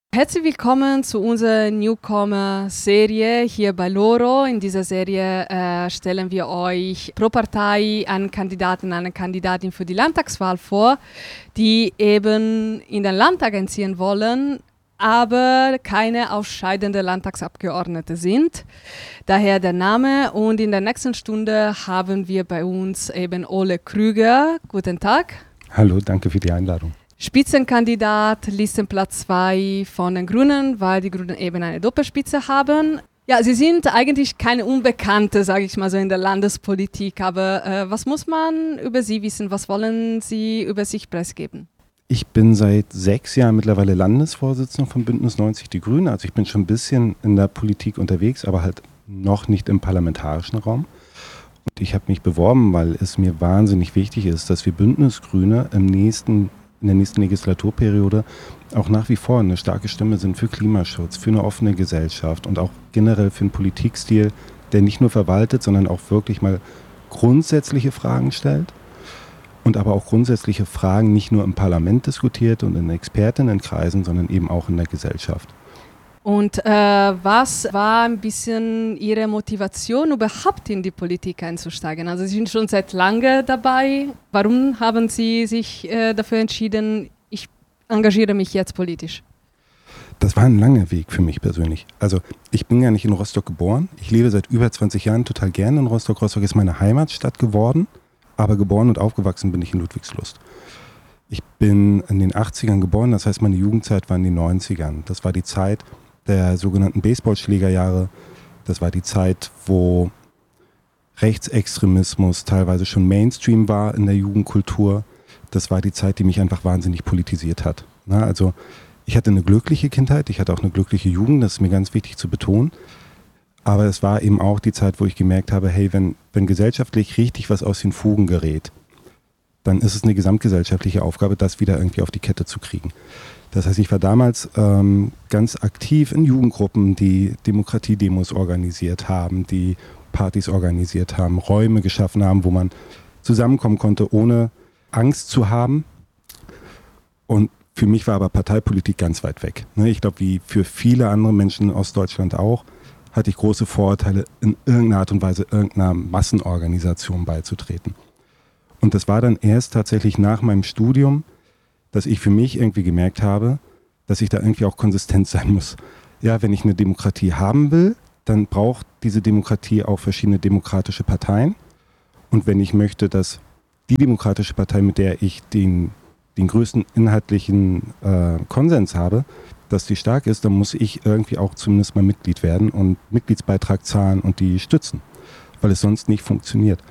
Herzlich willkommen zu unserer Newcomer-Serie hier bei Loro. In dieser Serie stellen wir euch pro Partei einen Kandidaten, eine Kandidatin für die Landtagswahl vor, die eben in den Landtag einziehen wollen, aber keine ausscheidende Landtagsabgeordnete sind. Daher der Name. Und in der nächsten Stunde haben wir bei uns eben Ole Krüger. Guten Tag. Hallo, danke für die Einladung. Spitzenkandidat, Listenplatz 2 von den Grünen, weil die Grünen eben eine Doppelspitze haben. Ja, Sie sind eigentlich keine Unbekannte, sage ich mal so, in der Landespolitik. Aber was muss man über Sie wissen? Was wollen Sie über sich preisgeben? Ich bin seit 6 Jahren mittlerweile Landesvorsitzender von Bündnis 90 Die Grünen. Also ich bin schon ein bisschen in der Politik unterwegs, aber halt noch nicht im parlamentarischen Raum. Und ich habe mich beworben, weil es mir wahnsinnig wichtig ist, dass wir Bündnisgrüne in der nächsten Legislaturperiode auch nach wie vor eine starke Stimme sind für Klimaschutz, für eine offene Gesellschaft und auch generell für einen Politikstil, der nicht nur verwaltet, sondern auch wirklich mal grundsätzliche Fragen stellt und aber auch grundsätzliche Fragen nicht nur im Parlament diskutiert und in Expertinnenkreisen, sondern eben auch in der Gesellschaft. Und was war ein bisschen Ihre Motivation, überhaupt in die Politik einzusteigen? Also Sie sind schon seit lange dabei. Warum haben Sie sich dafür entschieden, ich engagiere mich jetzt politisch? Das war ein langer Weg für mich persönlich. Also ich bin ja nicht in Rostock geboren. Ich lebe seit über 20 Jahren total gerne in Rostock. Rostock ist meine Heimatstadt geworden, aber geboren und aufgewachsen bin ich in Ludwigslust. Ich bin in den 80ern geboren, das heißt meine Jugendzeit war in den 90ern. Das war die Zeit der sogenannten Baseballschlägerjahre. Das war die Zeit, wo Rechtsextremismus teilweise schon Mainstream war in der Jugendkultur. Das war die Zeit, die mich einfach wahnsinnig politisiert hat. Also ich hatte eine glückliche Kindheit, ich hatte auch eine glückliche Jugend, das ist mir ganz wichtig zu betonen. Aber es war eben auch die Zeit, wo ich gemerkt habe, hey, wenn gesellschaftlich richtig was aus den Fugen gerät, dann ist es eine gesamtgesellschaftliche Aufgabe, das wieder irgendwie auf die Kette zu kriegen. Das heißt, ich war damals ganz aktiv in Jugendgruppen, die Demokratiedemos organisiert haben, die Partys organisiert haben, Räume geschaffen haben, wo man zusammenkommen konnte, ohne Angst zu haben. Und für mich war aber Parteipolitik ganz weit weg. Ich glaube, wie für viele andere Menschen in Ostdeutschland auch, hatte ich große Vorurteile, in irgendeiner Art und Weise irgendeiner Massenorganisation beizutreten. Und das war dann erst tatsächlich nach meinem Studium, dass ich für mich irgendwie gemerkt habe, dass ich da irgendwie auch konsistent sein muss. Ja, wenn ich eine Demokratie haben will, dann braucht diese Demokratie auch verschiedene demokratische Parteien. Und wenn ich möchte, dass die demokratische Partei, mit der ich den größten inhaltlichen Konsens habe, dass die stark ist, dann muss ich irgendwie auch zumindest mal Mitglied werden und Mitgliedsbeitrag zahlen und die stützen, weil es sonst nicht funktioniert.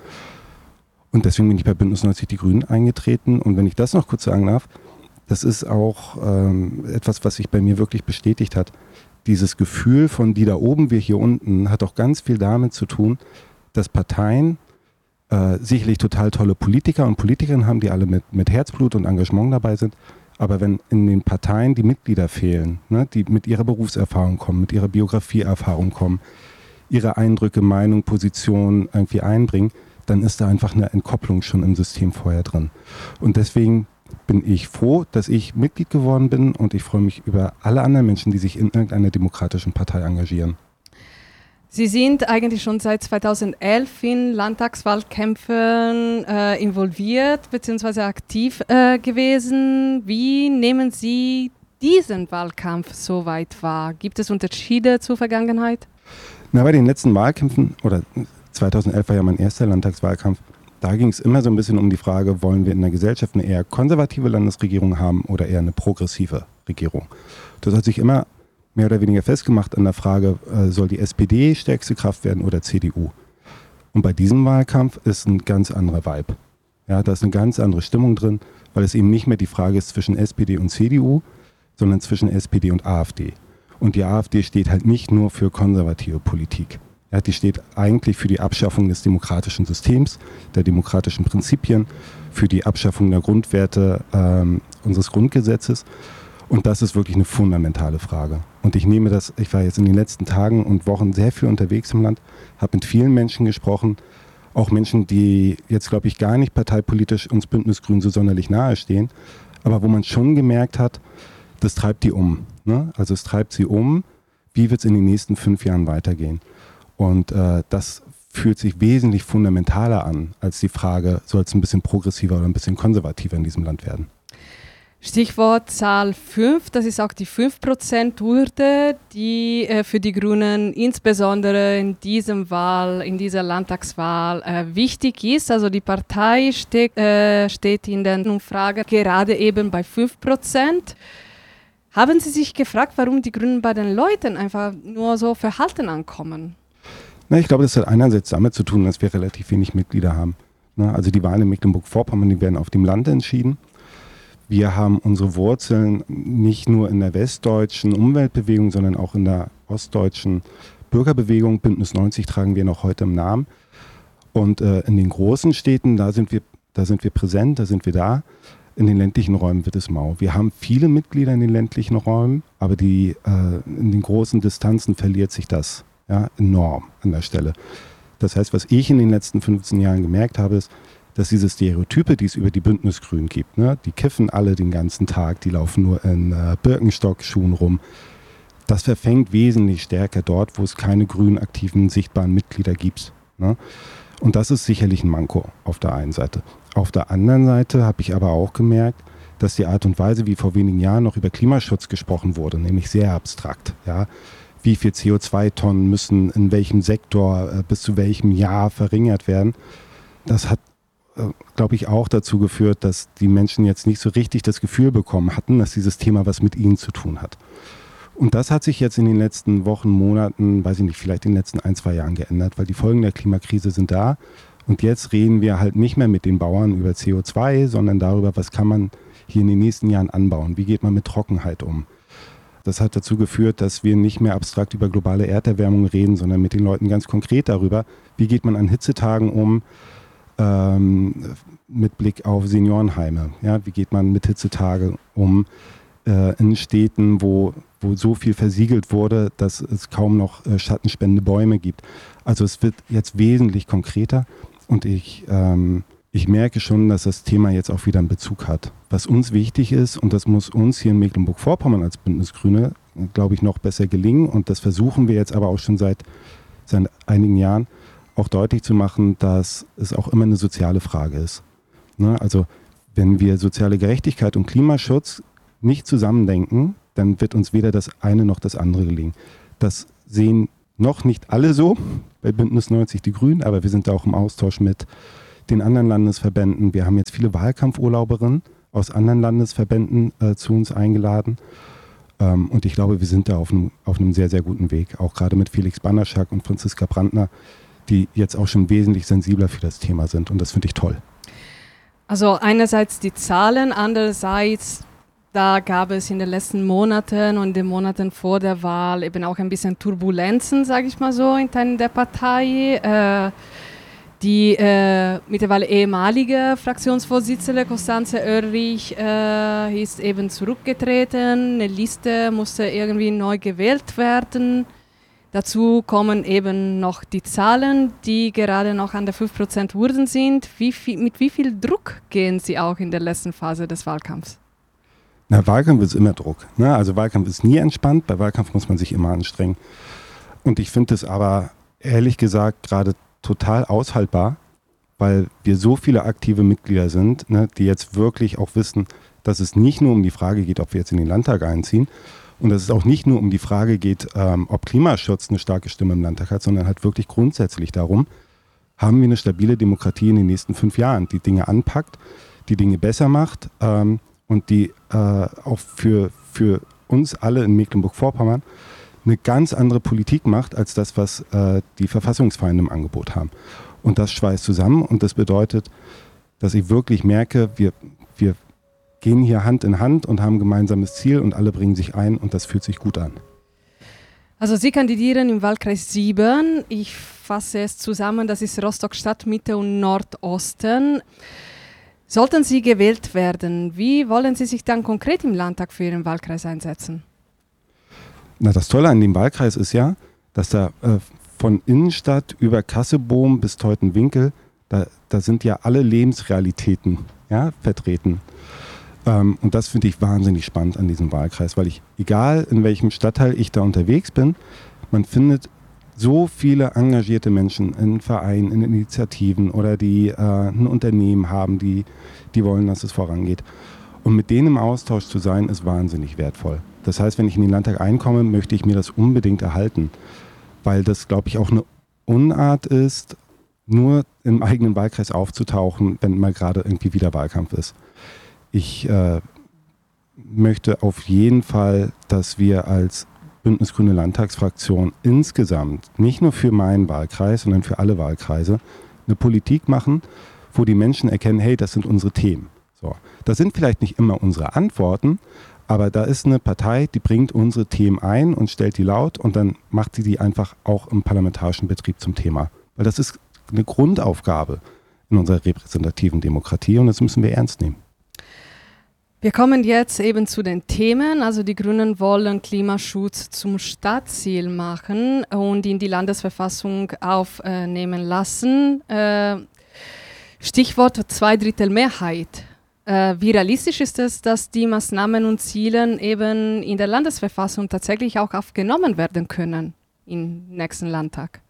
Und deswegen bin ich bei Bündnis 90 Die Grünen eingetreten. Und wenn ich das noch kurz sagen darf, das ist auch etwas, was sich bei mir wirklich bestätigt hat. Dieses Gefühl von die da oben, wir hier unten, hat auch ganz viel damit zu tun, dass Parteien sicherlich total tolle Politiker und Politikerinnen haben, die alle mit Herzblut und Engagement dabei sind. Aber wenn in den Parteien die Mitglieder fehlen, die mit ihrer Berufserfahrung kommen, mit ihrer Biografieerfahrung kommen, ihre Eindrücke, Meinung, Position irgendwie einbringen, dann ist da einfach eine Entkopplung schon im System vorher drin. Und deswegen bin ich froh, dass ich Mitglied geworden bin und ich freue mich über alle anderen Menschen, die sich in irgendeiner demokratischen Partei engagieren. Sie sind eigentlich schon seit 2011 in Landtagswahlkämpfen involviert bzw. aktiv gewesen. Wie nehmen Sie diesen Wahlkampf so weit wahr? Gibt es Unterschiede zur Vergangenheit? Bei den letzten Wahlkämpfen, oder 2011 war ja mein erster Landtagswahlkampf, da ging es immer so ein bisschen um die Frage, wollen wir in der Gesellschaft eine eher konservative Landesregierung haben oder eher eine progressive Regierung. Das hat sich immer mehr oder weniger festgemacht an der Frage, soll die SPD stärkste Kraft werden oder CDU? Und bei diesem Wahlkampf ist ein ganz anderer Vibe. Ja, da ist eine ganz andere Stimmung drin, weil es eben nicht mehr die Frage ist zwischen SPD und CDU, sondern zwischen SPD und AfD. Und die AfD steht halt nicht nur für konservative Politik. Ja, die steht eigentlich für die Abschaffung des demokratischen Systems, der demokratischen Prinzipien, für die Abschaffung der Grundwerte unseres Grundgesetzes. Und das ist wirklich eine fundamentale Frage. Und ich war jetzt in den letzten Tagen und Wochen sehr viel unterwegs im Land, habe mit vielen Menschen gesprochen, auch Menschen, die jetzt, glaube ich, gar nicht parteipolitisch uns Bündnis Grün so sonderlich nahe stehen, aber wo man schon gemerkt hat, das treibt die um. Ne? Also es treibt sie um, wie wird es in den nächsten 5 Jahren weitergehen. Und das fühlt sich wesentlich fundamentaler an, als die Frage, soll es ein bisschen progressiver oder ein bisschen konservativer in diesem Land werden. Stichwort Zahl 5, das ist auch die 5%-Hürde, die für die Grünen insbesondere in dieser Landtagswahl wichtig ist. Also die Partei steht in der Umfrage gerade eben bei 5%. Haben Sie sich gefragt, warum die Grünen bei den Leuten einfach nur so verhalten ankommen? Na, ich glaube, das hat einerseits damit zu tun, dass wir relativ wenig Mitglieder haben. Na, also die Wahlen in Mecklenburg-Vorpommern, die werden auf dem Lande entschieden. Wir haben unsere Wurzeln nicht nur in der westdeutschen Umweltbewegung, sondern auch in der ostdeutschen Bürgerbewegung. Bündnis 90 tragen wir noch heute im Namen. Und in den großen Städten, da sind wir präsent, da sind wir da. In den ländlichen Räumen wird es mau. Wir haben viele Mitglieder in den ländlichen Räumen, aber in den großen Distanzen verliert sich das enorm an der Stelle. Das heißt, was ich in den letzten 15 Jahren gemerkt habe, ist, dass diese Stereotype, die es über die Bündnisgrünen gibt, ne, die kiffen alle den ganzen Tag, die laufen nur in Birkenstock-Schuhen rum, das verfängt wesentlich stärker dort, wo es keine grünen, aktiven, sichtbaren Mitglieder gibt. Ne? Und das ist sicherlich ein Manko auf der einen Seite. Auf der anderen Seite habe ich aber auch gemerkt, dass die Art und Weise, wie vor wenigen Jahren noch über Klimaschutz gesprochen wurde, nämlich sehr abstrakt, ja, wie viel CO2-Tonnen müssen in welchem Sektor bis zu welchem Jahr verringert werden, das hat glaube ich, auch dazu geführt, dass die Menschen jetzt nicht so richtig das Gefühl bekommen hatten, dass dieses Thema was mit ihnen zu tun hat. Und das hat sich jetzt in den letzten Wochen, Monaten, weiß ich nicht, vielleicht in den letzten 1-2 Jahren geändert, weil die Folgen der Klimakrise sind da. Und jetzt reden wir halt nicht mehr mit den Bauern über CO2, sondern darüber, was kann man hier in den nächsten Jahren anbauen? Wie geht man mit Trockenheit um? Das hat dazu geführt, dass wir nicht mehr abstrakt über globale Erderwärmung reden, sondern mit den Leuten ganz konkret darüber, wie geht man an Hitzetagen um, mit Blick auf Seniorenheime. Ja, wie geht man mit Hitzetage um in Städten, wo so viel versiegelt wurde, dass es kaum noch schattenspendende Bäume gibt. Also es wird jetzt wesentlich konkreter und ich merke schon, dass das Thema jetzt auch wieder einen Bezug hat. Was uns wichtig ist, und das muss uns hier in Mecklenburg-Vorpommern als Bündnisgrüne, glaube ich, noch besser gelingen, und das versuchen wir jetzt aber auch schon seit einigen Jahren, auch deutlich zu machen, dass es auch immer eine soziale Frage ist. Ne? Also wenn wir soziale Gerechtigkeit und Klimaschutz nicht zusammendenken, dann wird uns weder das eine noch das andere gelingen. Das sehen noch nicht alle so, bei Bündnis 90 die Grünen, aber wir sind da auch im Austausch mit den anderen Landesverbänden. Wir haben jetzt viele Wahlkampfurlauberinnen aus anderen Landesverbänden zu uns eingeladen. Und ich glaube, wir sind da auf einem sehr, sehr guten Weg. Auch gerade mit Felix Banderschak und Franziska Brandner, die jetzt auch schon wesentlich sensibler für das Thema sind. Und das finde ich toll. Also einerseits die Zahlen, andererseits, da gab es in den letzten Monaten und den Monaten vor der Wahl eben auch ein bisschen Turbulenzen, sage ich mal so, in Teilen der Partei. Die mittlerweile ehemalige Fraktionsvorsitzende Constanze Oerrich ist eben zurückgetreten. Eine Liste musste irgendwie neu gewählt werden. Dazu kommen eben noch die Zahlen, die gerade noch an der 5%-Hürde sind. Mit wie viel Druck gehen Sie auch in der letzten Phase des Wahlkampfs? Na, Wahlkampf ist immer Druck. Ne? Also Wahlkampf ist nie entspannt. Bei Wahlkampf muss man sich immer anstrengen. Und ich finde es aber ehrlich gesagt gerade total aushaltbar, weil wir so viele aktive Mitglieder sind, ne, die jetzt wirklich auch wissen, dass es nicht nur um die Frage geht, ob wir jetzt in den Landtag einziehen, und dass es auch nicht nur um die Frage geht, ob Klimaschutz eine starke Stimme im Landtag hat, sondern halt wirklich grundsätzlich darum, haben wir eine stabile Demokratie in den nächsten 5 Jahren, die Dinge anpackt, die Dinge besser macht und die auch für uns alle in Mecklenburg-Vorpommern eine ganz andere Politik macht, als das, was die Verfassungsfeinde im Angebot haben. Und das schweißt zusammen und das bedeutet, dass ich wirklich merke, wir gehen hier Hand in Hand und haben ein gemeinsames Ziel und alle bringen sich ein und das fühlt sich gut an. Also Sie kandidieren im Wahlkreis 7. Ich fasse es zusammen, das ist Rostock Stadt, Mitte und Nordosten. Sollten Sie gewählt werden, wie wollen Sie sich dann konkret im Landtag für Ihren Wahlkreis einsetzen? Na, das Tolle an dem Wahlkreis ist ja, dass da von Innenstadt über Kassebohm bis Teutenwinkel, da sind ja alle Lebensrealitäten vertreten. Und das finde ich wahnsinnig spannend an diesem Wahlkreis, weil egal in welchem Stadtteil ich da unterwegs bin, man findet so viele engagierte Menschen in Vereinen, in Initiativen oder die ein Unternehmen haben, die wollen, dass es vorangeht. Und mit denen im Austausch zu sein, ist wahnsinnig wertvoll. Das heißt, wenn ich in den Landtag einkomme, möchte ich mir das unbedingt erhalten, weil das, glaube ich, auch eine Unart ist, nur im eigenen Wahlkreis aufzutauchen, wenn mal gerade irgendwie wieder Wahlkampf ist. Ich möchte auf jeden Fall, dass wir als Bündnis Grüne Landtagsfraktion insgesamt, nicht nur für meinen Wahlkreis, sondern für alle Wahlkreise, eine Politik machen, wo die Menschen erkennen, hey, das sind unsere Themen. So. Das sind vielleicht nicht immer unsere Antworten, aber da ist eine Partei, die bringt unsere Themen ein und stellt die laut und dann macht sie die einfach auch im parlamentarischen Betrieb zum Thema. Weil das ist eine Grundaufgabe in unserer repräsentativen Demokratie und das müssen wir ernst nehmen. Wir kommen jetzt eben zu den Themen. Also die Grünen wollen Klimaschutz zum Staatsziel machen und in die Landesverfassung aufnehmen lassen. Stichwort Zweidrittelmehrheit. Wie realistisch ist es, dass die Maßnahmen und Ziele eben in der Landesverfassung tatsächlich auch aufgenommen werden können im nächsten Landtag?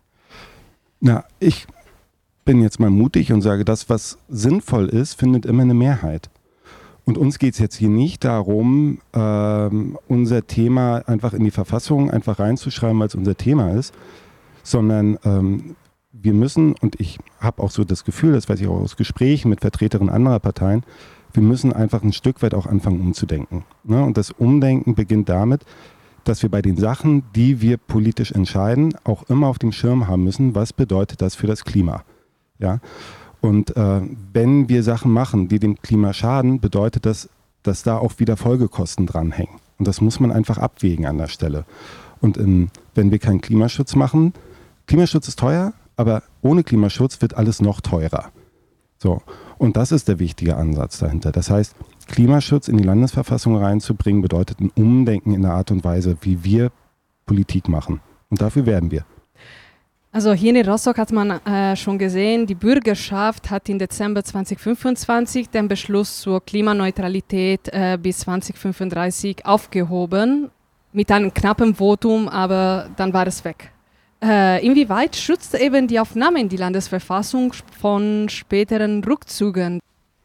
Na, ich bin jetzt mal mutig und sage, das, was sinnvoll ist, findet immer eine Mehrheit. Und uns geht es jetzt hier nicht darum, unser Thema einfach in die Verfassung einfach reinzuschreiben, weil es unser Thema ist, sondern wir müssen, und ich habe auch so das Gefühl, das weiß ich auch aus Gesprächen mit Vertreterinnen anderer Parteien, wir müssen einfach ein Stück weit auch anfangen umzudenken. Ne? Und das Umdenken beginnt damit, dass wir bei den Sachen, die wir politisch entscheiden, auch immer auf dem Schirm haben müssen, was bedeutet das für das Klima. Ja? Und wenn wir Sachen machen, die dem Klima schaden, bedeutet das, dass da auch wieder Folgekosten dranhängen. Und das muss man einfach abwägen an der Stelle. Und wenn wir keinen Klimaschutz machen, Klimaschutz ist teuer, aber ohne Klimaschutz wird alles noch teurer. So. Und das ist der wichtige Ansatz dahinter. Das heißt, Klimaschutz in die Landesverfassung reinzubringen, bedeutet ein Umdenken in der Art und Weise, wie wir Politik machen. Und dafür werben wir. Also hier in Rostock hat man schon gesehen, die Bürgerschaft hat im Dezember 2025 den Beschluss zur Klimaneutralität bis 2035 aufgehoben, mit einem knappen Votum, aber dann war es weg. Inwieweit schützt eben die Aufnahme in die Landesverfassung von späteren Rückzügen?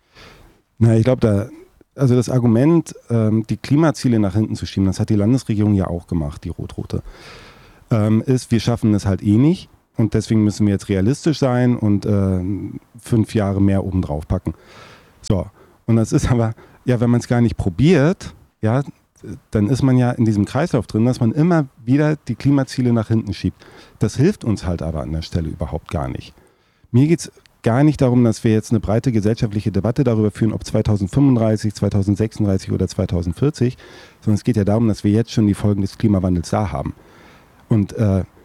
Na, ich glaube, das Argument, die Klimaziele nach hinten zu schieben, das hat die Landesregierung ja auch gemacht, die Rot-Rote, ist, wir schaffen es halt eh nicht. Und deswegen müssen wir jetzt realistisch sein und 5 Jahre mehr obendrauf packen. So, und das ist aber, ja, wenn man es gar nicht probiert, ja, dann ist man ja in diesem Kreislauf drin, dass man immer wieder die Klimaziele nach hinten schiebt. Das hilft uns halt aber an der Stelle überhaupt gar nicht. Mir geht es gar nicht darum, dass wir jetzt eine breite gesellschaftliche Debatte darüber führen, ob 2035, 2036 oder 2040, sondern es geht ja darum, dass wir jetzt schon die Folgen des Klimawandels da haben. Und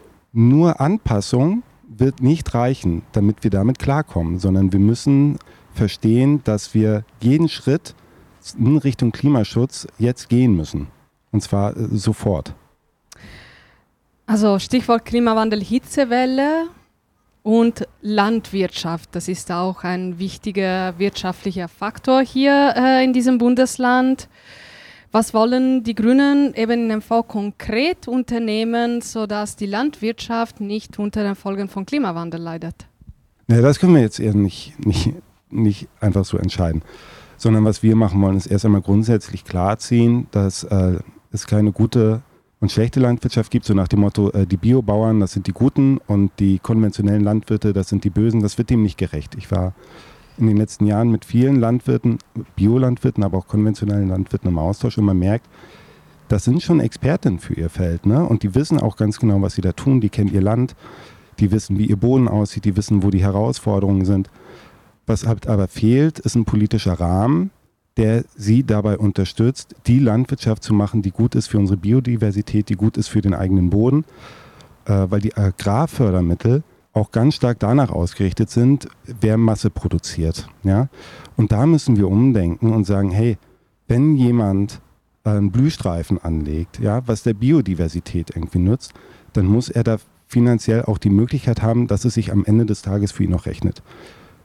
nur Anpassung wird nicht reichen, damit wir damit klarkommen, sondern wir müssen verstehen, dass wir jeden Schritt in Richtung Klimaschutz jetzt gehen müssen. Und zwar sofort. Also Stichwort Klimawandel, Hitzewelle und Landwirtschaft. Das ist auch ein wichtiger wirtschaftlicher Faktor hier in diesem Bundesland. Was wollen die Grünen eben in MV konkret unternehmen, sodass die Landwirtschaft nicht unter den Folgen von Klimawandel leidet? Ja, das können wir jetzt eher nicht einfach so entscheiden. Sondern was wir machen wollen, ist erst einmal grundsätzlich klarziehen, dass es keine gute und schlechte Landwirtschaft gibt, so nach dem Motto, die Biobauern, das sind die Guten und die konventionellen Landwirte, das sind die Bösen. Das wird dem nicht gerecht. Ich war in den letzten Jahren mit vielen Landwirten, Biolandwirten, aber auch konventionellen Landwirten im Austausch und man merkt, das sind schon Expertinnen für ihr Feld, ne? Und die wissen auch ganz genau, was sie da tun, die kennen ihr Land, die wissen, wie ihr Boden aussieht, die wissen, wo die Herausforderungen sind. Was halt aber fehlt, ist ein politischer Rahmen, der sie dabei unterstützt, die Landwirtschaft zu machen, die gut ist für unsere Biodiversität, die gut ist für den eigenen Boden, weil die Agrarfördermittel auch ganz stark danach ausgerichtet sind, wer Masse produziert. Ja? Und da müssen wir umdenken und sagen, hey, wenn jemand einen Blühstreifen anlegt, ja, was der Biodiversität irgendwie nutzt, dann muss er da finanziell auch die Möglichkeit haben, dass es sich am Ende des Tages für ihn noch rechnet.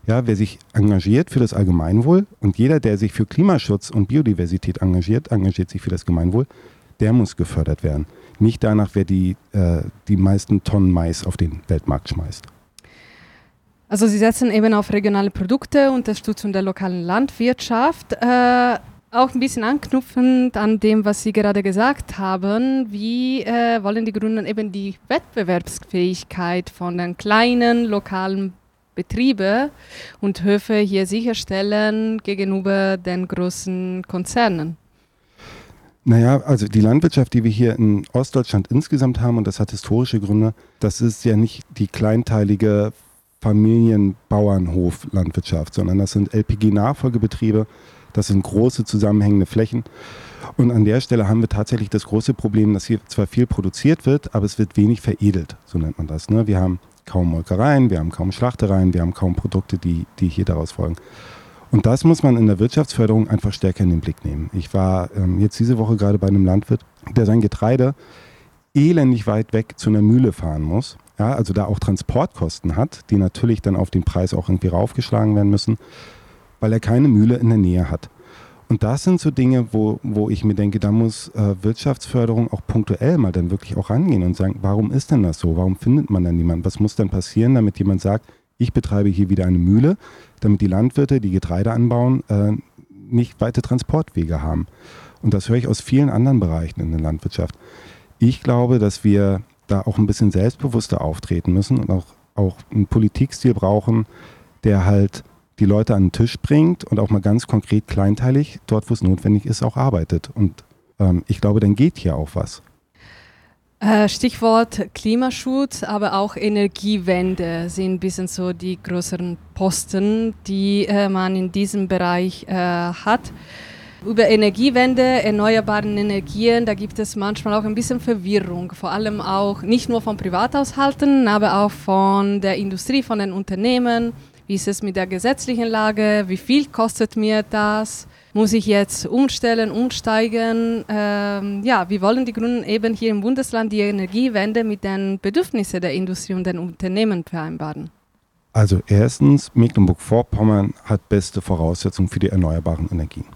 Ja, wer sich engagiert für das Allgemeinwohl und jeder, der sich für Klimaschutz und Biodiversität engagiert sich für das Gemeinwohl, der muss gefördert werden. Nicht danach, wer die meisten Tonnen Mais auf den Weltmarkt schmeißt. Also Sie setzen eben auf regionale Produkte, Unterstützung der lokalen Landwirtschaft. Auch ein bisschen anknüpfend an dem, was Sie gerade gesagt haben. Wie wollen die Grünen eben die Wettbewerbsfähigkeit von den kleinen lokalen Betriebe und Höfe hier sicherstellen gegenüber den großen Konzernen? Naja, also die Landwirtschaft, die wir hier in Ostdeutschland insgesamt haben, und das hat historische Gründe, das ist ja nicht die kleinteilige Familienbauernhof-Landwirtschaft, sondern das sind LPG-Nachfolgebetriebe, das sind große zusammenhängende Flächen. Und an der Stelle haben wir tatsächlich das große Problem, dass hier zwar viel produziert wird, aber es wird wenig veredelt, so nennt man das. Ne? Wir haben kaum Molkereien, wir haben kaum Schlachtereien, wir haben kaum Produkte, die hier daraus folgen. Und das muss man in der Wirtschaftsförderung einfach stärker in den Blick nehmen. Ich war jetzt diese Woche gerade bei einem Landwirt, der sein Getreide elendig weit weg zu einer Mühle fahren muss. Ja, also da auch Transportkosten hat, die natürlich dann auf den Preis auch irgendwie raufgeschlagen werden müssen, weil er keine Mühle in der Nähe hat. Und das sind so Dinge, wo ich mir denke, da muss Wirtschaftsförderung auch punktuell mal dann wirklich auch rangehen und sagen, warum ist denn das so? Warum findet man dann niemanden? Was muss dann passieren, damit jemand sagt, ich betreibe hier wieder eine Mühle, damit die Landwirte, die Getreide anbauen, nicht weite Transportwege haben. Und das höre ich aus vielen anderen Bereichen in der Landwirtschaft. Ich glaube, dass wir da auch ein bisschen selbstbewusster auftreten müssen und auch einen Politikstil brauchen, der halt die Leute an den Tisch bringt und auch mal ganz konkret kleinteilig, dort wo es notwendig ist, auch arbeitet. Und ich glaube, dann geht hier auch was. Stichwort Klimaschutz, aber auch Energiewende sind ein bisschen so die größeren Posten, die man in diesem Bereich hat. Über Energiewende, erneuerbaren Energien, da gibt es manchmal auch ein bisschen Verwirrung, vor allem auch nicht nur von Privathaushalten, aber auch von der Industrie, von den Unternehmen. Wie ist es mit der gesetzlichen Lage? Wie viel kostet mir das? Muss ich jetzt umstellen, umsteigen? Wie wollen die Grünen eben hier im Bundesland die Energiewende mit den Bedürfnissen der Industrie und den Unternehmen vereinbaren? Also erstens, Mecklenburg-Vorpommern hat beste Voraussetzungen für die erneuerbaren Energien.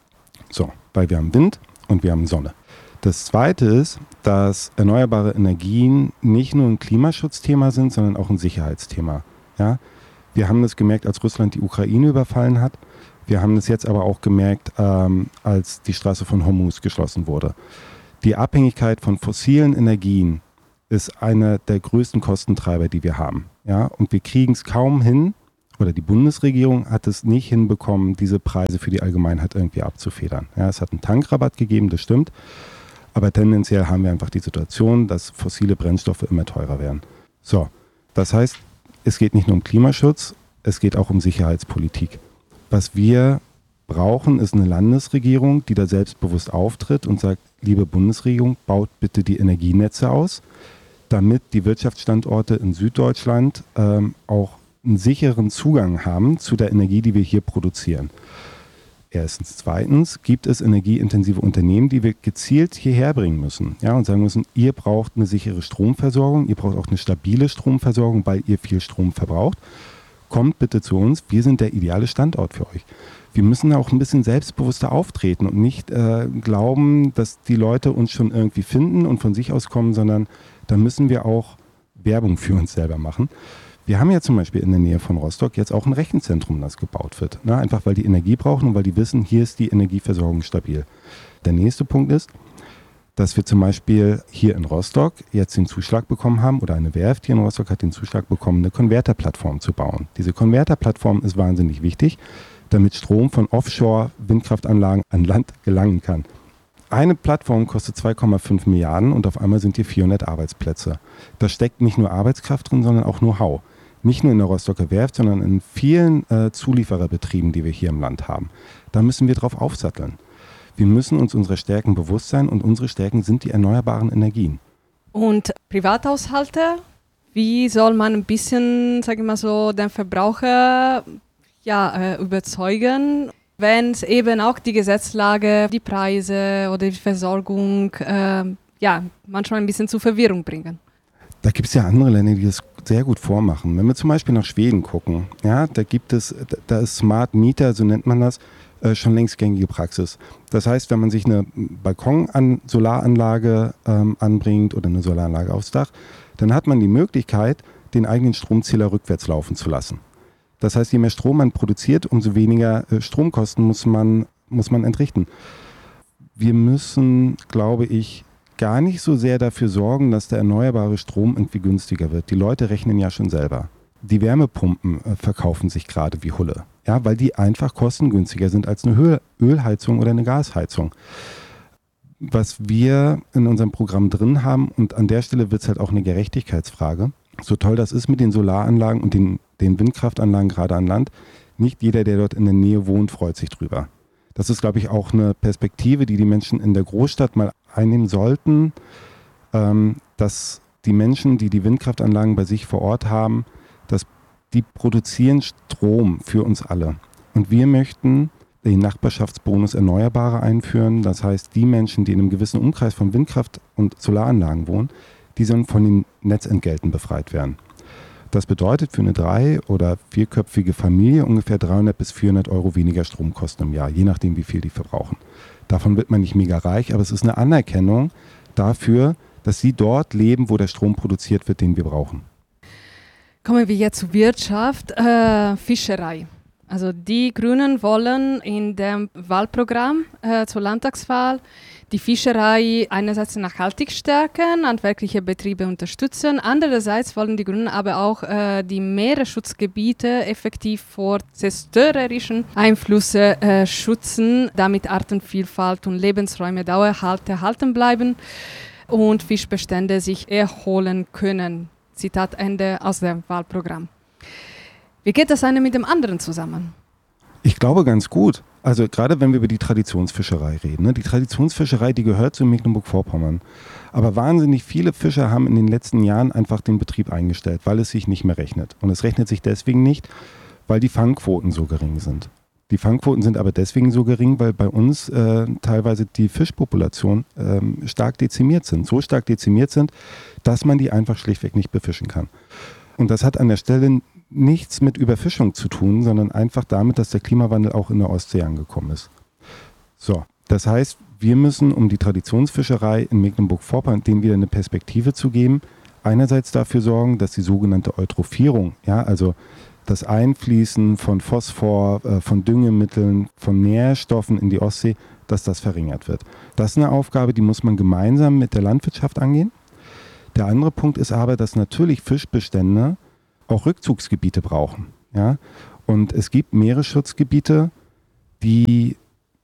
So, weil wir haben Wind und wir haben Sonne. Das Zweite ist, dass erneuerbare Energien nicht nur ein Klimaschutzthema sind, sondern auch ein Sicherheitsthema. Ja? Wir haben das gemerkt, als Russland die Ukraine überfallen hat. Wir haben das jetzt aber auch gemerkt, als die Straße von Hormuz geschlossen wurde. Die Abhängigkeit von fossilen Energien ist einer der größten Kostentreiber, die wir haben. Ja? Und wir kriegen es kaum hin, oder die Bundesregierung hat es nicht hinbekommen, diese Preise für die Allgemeinheit irgendwie abzufedern. Ja, es hat einen Tankrabatt gegeben, das stimmt, aber tendenziell haben wir einfach die Situation, dass fossile Brennstoffe immer teurer werden. So, das heißt, es geht nicht nur um Klimaschutz, es geht auch um Sicherheitspolitik. Was wir brauchen, ist eine Landesregierung, die da selbstbewusst auftritt und sagt, liebe Bundesregierung, baut bitte die Energienetze aus, damit die Wirtschaftsstandorte in Süddeutschland auch einen sicheren Zugang haben zu der Energie, die wir hier produzieren. Erstens. Zweitens gibt es energieintensive Unternehmen, die wir gezielt hierher bringen müssen. Ja, und sagen müssen, ihr braucht eine sichere Stromversorgung, ihr braucht auch eine stabile Stromversorgung, weil ihr viel Strom verbraucht. Kommt bitte zu uns, wir sind der ideale Standort für euch. Wir müssen auch ein bisschen selbstbewusster auftreten und nicht glauben, dass die Leute uns schon irgendwie finden und von sich aus kommen, sondern da müssen wir auch Werbung für uns selber machen. Wir haben ja zum Beispiel in der Nähe von Rostock jetzt auch ein Rechenzentrum, das gebaut wird. Ne? Einfach weil die Energie brauchen und weil die wissen, hier ist die Energieversorgung stabil. Der nächste Punkt ist, dass wir zum Beispiel hier in Rostock jetzt den Zuschlag bekommen haben, oder eine Werft hier in Rostock hat den Zuschlag bekommen, eine Konverterplattform zu bauen. Diese Konverterplattform ist wahnsinnig wichtig, damit Strom von Offshore-Windkraftanlagen an Land gelangen kann. Eine Plattform kostet 2,5 Milliarden und auf einmal sind hier 400 Arbeitsplätze. Da steckt nicht nur Arbeitskraft drin, sondern auch Know-how. Nicht nur in der Rostocker Werft, sondern in vielen Zuliefererbetrieben, die wir hier im Land haben. Da müssen wir drauf aufsatteln. Wir müssen uns unserer Stärken bewusst sein und unsere Stärken sind die erneuerbaren Energien. Und Privathaushalte, wie soll man ein bisschen, sage ich mal so, den Verbraucher überzeugen, wenn es eben auch die Gesetzlage, die Preise oder die Versorgung manchmal ein bisschen zu Verwirrung bringen? Da gibt es ja andere Länder, die das sehr gut vormachen. Wenn wir zum Beispiel nach Schweden gucken, ja, da ist Smart Meter, so nennt man das, schon längst gängige Praxis. Das heißt, wenn man sich eine Solaranlage anbringt oder eine Solaranlage aufs Dach, dann hat man die Möglichkeit, den eigenen Stromzähler rückwärts laufen zu lassen. Das heißt, je mehr Strom man produziert, umso weniger Stromkosten muss man entrichten. Wir müssen, glaube ich, gar nicht so sehr dafür sorgen, dass der erneuerbare Strom irgendwie günstiger wird. Die Leute rechnen ja schon selber. Die Wärmepumpen verkaufen sich gerade wie Hulle, ja, weil die einfach kostengünstiger sind als eine Ölheizung oder eine Gasheizung. Was wir in unserem Programm drin haben, und an der Stelle wird es halt auch eine Gerechtigkeitsfrage, so toll das ist mit den Solaranlagen und den Windkraftanlagen gerade an Land, nicht jeder, der dort in der Nähe wohnt, freut sich drüber. Das ist, glaube ich, auch eine Perspektive, die Menschen in der Großstadt mal einnehmen sollten, dass die Menschen, die die Windkraftanlagen bei sich vor Ort haben, dass die produzieren Strom für uns alle. Und wir möchten den Nachbarschaftsbonus Erneuerbare einführen. Das heißt, die Menschen, die in einem gewissen Umkreis von Windkraft- und Solaranlagen wohnen, die sollen von den Netzentgelten befreit werden. Das bedeutet für eine 3- oder 4-köpfige Familie ungefähr 300 bis 400 Euro weniger Stromkosten im Jahr, je nachdem, wie viel die verbrauchen. Davon wird man nicht mega reich, aber es ist eine Anerkennung dafür, dass sie dort leben, wo der Strom produziert wird, den wir brauchen. Kommen wir jetzt zur Wirtschaft, Fischerei. Also die Grünen wollen in dem Wahlprogramm zur Landtagswahl die Fischerei einerseits nachhaltig stärken, handwerkliche Betriebe unterstützen. Andererseits wollen die Grünen aber auch die Meeresschutzgebiete effektiv vor zerstörerischen Einflüssen schützen, damit Artenvielfalt und Lebensräume dauerhaft erhalten bleiben und Fischbestände sich erholen können. Zitat Ende aus dem Wahlprogramm. Wie geht das eine mit dem anderen zusammen? Ich glaube ganz gut. Also gerade wenn wir über die Traditionsfischerei reden. Ne? Die Traditionsfischerei, die gehört zu Mecklenburg-Vorpommern. Aber wahnsinnig viele Fischer haben in den letzten Jahren einfach den Betrieb eingestellt, weil es sich nicht mehr rechnet. Und es rechnet sich deswegen nicht, weil die Fangquoten so gering sind. Die Fangquoten sind aber deswegen so gering, weil bei uns teilweise die Fischpopulation stark dezimiert sind. So stark dezimiert sind, dass man die einfach schlichtweg nicht befischen kann. Und das hat an der Stelle nichts mit Überfischung zu tun, sondern einfach damit, dass der Klimawandel auch in der Ostsee angekommen ist. So, das heißt, wir müssen, um die Traditionsfischerei in Mecklenburg-Vorpommern denen wieder eine Perspektive zu geben, einerseits dafür sorgen, dass die sogenannte Eutrophierung, ja, also das Einfließen von Phosphor, von Düngemitteln, von Nährstoffen in die Ostsee, dass das verringert wird. Das ist eine Aufgabe, die muss man gemeinsam mit der Landwirtschaft angehen. Der andere Punkt ist aber, dass natürlich Fischbestände auch Rückzugsgebiete brauchen. Ja? Und es gibt Meeresschutzgebiete, die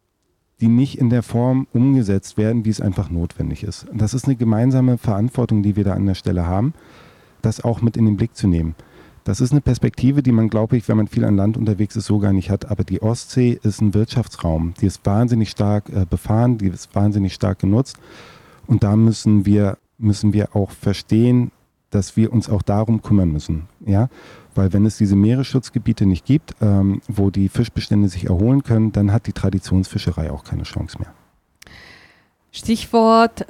nicht in der Form umgesetzt werden, wie es einfach notwendig ist. Und das ist eine gemeinsame Verantwortung, die wir da an der Stelle haben, das auch mit in den Blick zu nehmen. Das ist eine Perspektive, die man, glaube ich, wenn man viel an Land unterwegs ist, so gar nicht hat. Aber die Ostsee ist ein Wirtschaftsraum. Die ist wahnsinnig stark befahren, die ist wahnsinnig stark genutzt. Und da müssen wir auch verstehen, dass wir uns auch darum kümmern müssen. Ja? Weil wenn es diese Meeresschutzgebiete nicht gibt, wo die Fischbestände sich erholen können, dann hat die Traditionsfischerei auch keine Chance mehr. Stichwort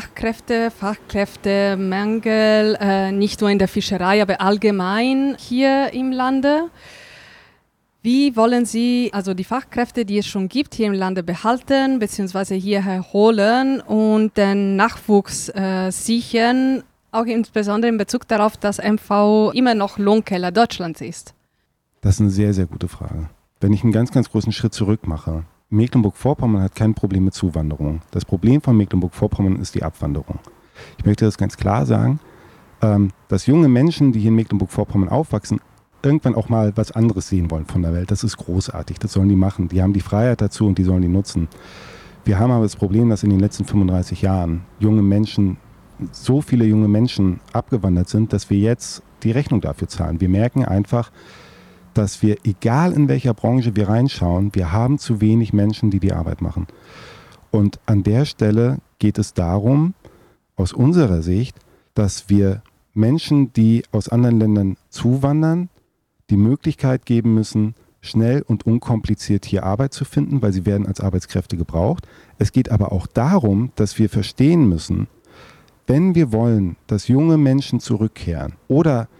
Fachkräftemangel, nicht nur in der Fischerei, aber allgemein hier im Lande. Wie wollen Sie also die Fachkräfte, die es schon gibt, hier im Lande behalten bzw. hierher holen und den Nachwuchs sichern, auch insbesondere in Bezug darauf, dass MV immer noch Lohnkeller Deutschlands ist? Das ist eine sehr, sehr gute Frage. Wenn ich einen ganz, ganz großen Schritt zurück mache, Mecklenburg-Vorpommern hat kein Problem mit Zuwanderung. Das Problem von Mecklenburg-Vorpommern ist die Abwanderung. Ich möchte das ganz klar sagen, dass junge Menschen, die hier in Mecklenburg-Vorpommern aufwachsen, irgendwann auch mal was anderes sehen wollen von der Welt. Das ist großartig, das sollen die machen. Die haben die Freiheit dazu und die sollen die nutzen. Wir haben aber das Problem, dass in den letzten 35 Jahren so viele junge Menschen abgewandert sind, dass wir jetzt die Rechnung dafür zahlen. Wir merken einfach, dass wir, egal in welcher Branche wir reinschauen, wir haben zu wenig Menschen, die die Arbeit machen. Und an der Stelle geht es darum, aus unserer Sicht, dass wir Menschen, die aus anderen Ländern zuwandern, die Möglichkeit geben müssen, schnell und unkompliziert hier Arbeit zu finden, weil sie werden als Arbeitskräfte gebraucht. Es geht aber auch darum, dass wir verstehen müssen, wenn wir wollen, dass junge Menschen zurückkehren oder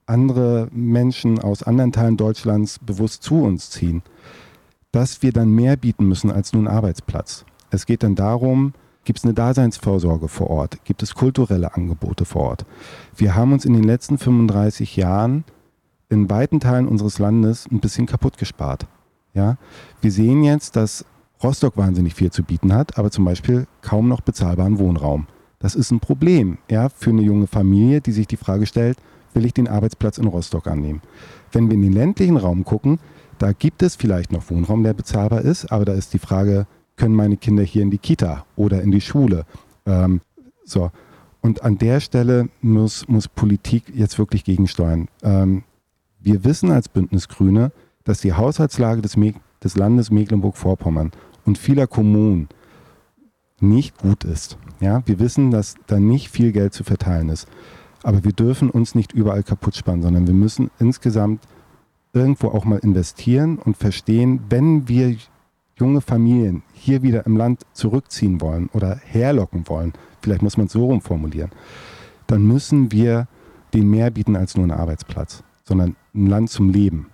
andere Menschen aus anderen Teilen Deutschlands bewusst zu uns ziehen, dass wir dann mehr bieten müssen als nur einen Arbeitsplatz. Es geht dann darum, gibt es eine Daseinsvorsorge vor Ort? Gibt es kulturelle Angebote vor Ort? Wir haben uns in den letzten 35 Jahren in weiten Teilen unseres Landes ein bisschen kaputt gespart. Ja? Wir sehen jetzt, dass Rostock wahnsinnig viel zu bieten hat, aber zum Beispiel kaum noch bezahlbaren Wohnraum. Das ist ein Problem, ja, für eine junge Familie, die sich die Frage stellt, will ich den Arbeitsplatz in Rostock annehmen? Wenn wir in den ländlichen Raum gucken, da gibt es vielleicht noch Wohnraum, der bezahlbar ist, aber da ist die Frage, können meine Kinder hier in die Kita oder in die Schule? So. Und an der Stelle muss Politik jetzt wirklich gegensteuern. Wir wissen als Bündnis Grüne, dass die Haushaltslage des Landes Mecklenburg-Vorpommern und vieler Kommunen nicht gut ist. Ja? Wir wissen, dass da nicht viel Geld zu verteilen ist. Aber wir dürfen uns nicht überall kaputt sparen, sondern wir müssen insgesamt irgendwo auch mal investieren und verstehen, wenn wir junge Familien hier wieder im Land zurückziehen wollen oder herlocken wollen, vielleicht muss man es so rum formulieren, dann müssen wir denen mehr bieten als nur einen Arbeitsplatz, sondern ein Land zum Leben.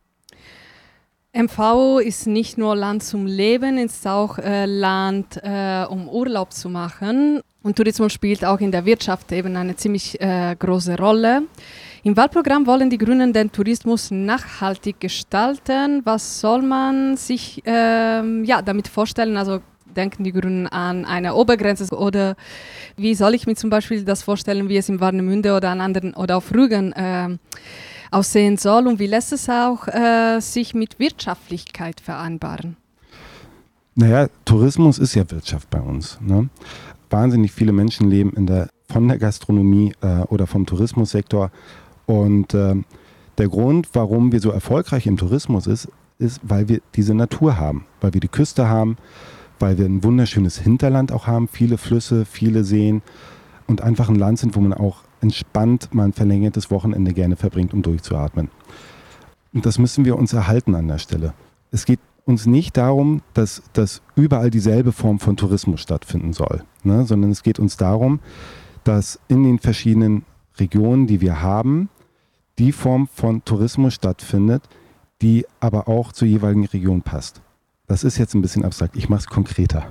MV ist nicht nur Land zum Leben, es ist auch Land, um Urlaub zu machen. Und Tourismus spielt auch in der Wirtschaft eben eine ziemlich große Rolle. Im Wahlprogramm wollen die Grünen den Tourismus nachhaltig gestalten. Was soll man sich damit vorstellen? Also denken die Grünen an eine Obergrenze oder wie soll ich mir zum Beispiel das vorstellen, wie es in Warnemünde oder an anderen oder auf Rügen aussehen soll und wie lässt es auch sich mit Wirtschaftlichkeit vereinbaren? Naja, Tourismus ist ja Wirtschaft bei uns. Ne? Wahnsinnig viele Menschen leben von der Gastronomie oder vom Tourismussektor. Und der Grund, warum wir so erfolgreich im Tourismus ist, weil wir diese Natur haben, weil wir die Küste haben, weil wir ein wunderschönes Hinterland auch haben, viele Flüsse, viele Seen und einfach ein Land sind, wo man auch entspannt mal ein verlängertes Wochenende gerne verbringt, um durchzuatmen. Und das müssen wir uns erhalten an der Stelle. Es geht uns nicht darum, dass überall dieselbe Form von Tourismus stattfinden soll, ne? Sondern es geht uns darum, dass in den verschiedenen Regionen, die wir haben, die Form von Tourismus stattfindet, die aber auch zur jeweiligen Region passt. Das ist jetzt ein bisschen abstrakt, ich mache es konkreter.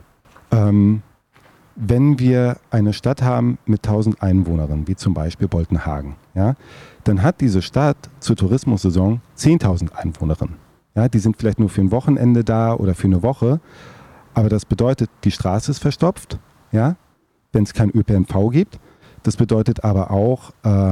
Wenn wir eine Stadt haben mit 1000 Einwohnern, wie zum Beispiel Boltenhagen, ja, dann hat diese Stadt zur Tourismussaison 10.000 Einwohnerinnen. Ja, die sind vielleicht nur für ein Wochenende da oder für eine Woche, aber das bedeutet, die Straße ist verstopft, ja, wenn es kein ÖPNV gibt. Das bedeutet aber auch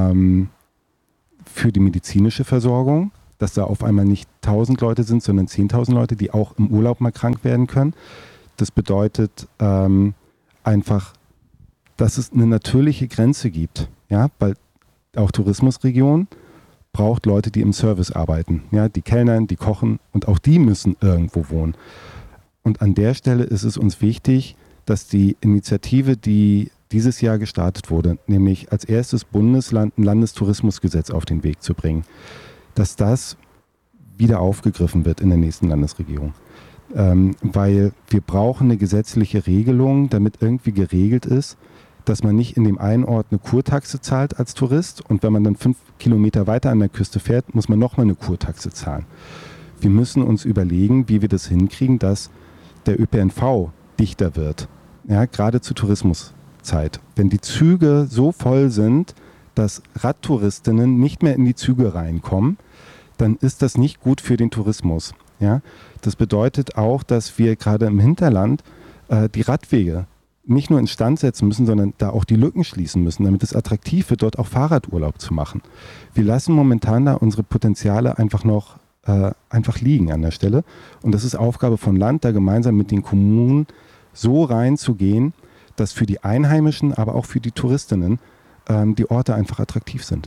für die medizinische Versorgung, dass da auf einmal nicht 1000 Leute sind, sondern 10.000 Leute, die auch im Urlaub mal krank werden können. Das bedeutet einfach, dass es eine natürliche Grenze gibt, ja, weil auch Tourismusregion braucht Leute, die im Service arbeiten, ja, die kellnern, die kochen und auch die müssen irgendwo wohnen. Und an der Stelle ist es uns wichtig, dass die Initiative, die dieses Jahr gestartet wurde, nämlich als erstes Bundesland ein Landestourismusgesetz auf den Weg zu bringen, dass das wieder aufgegriffen wird in der nächsten Landesregierung. Weil wir brauchen eine gesetzliche Regelung, damit irgendwie geregelt ist, dass man nicht in dem einen Ort eine Kurtaxe zahlt als Tourist und wenn man dann 5 Kilometer weiter an der Küste fährt, muss man nochmal eine Kurtaxe zahlen. Wir müssen uns überlegen, wie wir das hinkriegen, dass der ÖPNV dichter wird, ja, gerade zur Tourismuszeit. Wenn die Züge so voll sind, dass Radtouristinnen nicht mehr in die Züge reinkommen, dann ist das nicht gut für den Tourismus. Ja? Das bedeutet auch, dass wir gerade im Hinterland die Radwege nicht nur instand setzen müssen, sondern da auch die Lücken schließen müssen, damit es attraktiv wird, dort auch Fahrradurlaub zu machen. Wir lassen momentan da unsere Potenziale einfach noch liegen an der Stelle. Und das ist Aufgabe von Land, da gemeinsam mit den Kommunen so reinzugehen, dass für die Einheimischen, aber auch für die Touristinnen die Orte einfach attraktiv sind.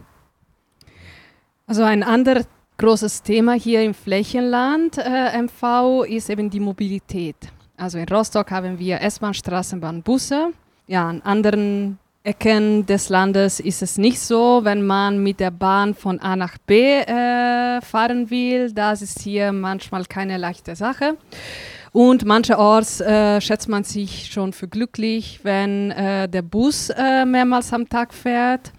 Also ein anderes großes Thema hier im Flächenland MV ist eben die Mobilität. Also in Rostock haben wir S-Bahn, Straßenbahn, Busse. Ja, an anderen Ecken des Landes ist es nicht so. Wenn man mit der Bahn von A nach B fahren will, das ist hier manchmal keine leichte Sache. Und mancherorts schätzt man sich schon für glücklich, wenn der Bus mehrmals am Tag fährt.